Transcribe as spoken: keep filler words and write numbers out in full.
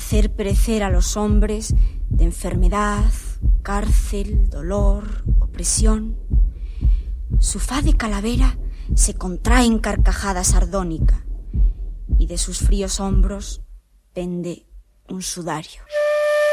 hacer perecer a los hombres de enfermedad, cárcel, dolor, opresión. Su faz de calavera se contrae en carcajada sardónica y de sus fríos hombros pende un sudario.